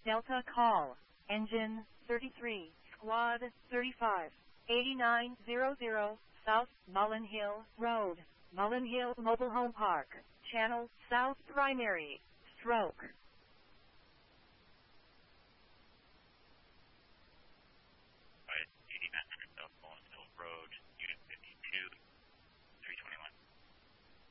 Delta call. Engine 33, Squad 35, 8900 South Mullen Hill Road, Mullen Hill Mobile Home Park, Channel South Primary, Stroke.